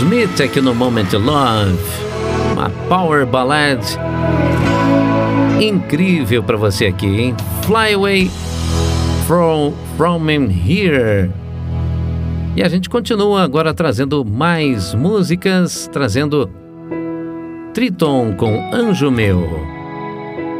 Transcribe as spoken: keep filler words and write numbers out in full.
Smith aqui no Moment Love, uma power ballad incrível para você aqui, hein? Fly Away From, from Here. E a gente continua agora trazendo mais músicas, trazendo Triton com Anjo Meu.